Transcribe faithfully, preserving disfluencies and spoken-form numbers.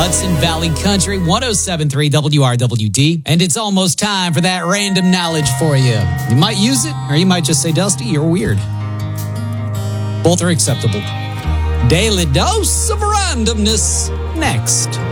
Hudson Valley Country, one oh seven point three W R W D. And it's almost time for that random knowledge for you. You might use it, or you might just say, Dusty, you're weird. Both are acceptable. Daily dose of randomness next.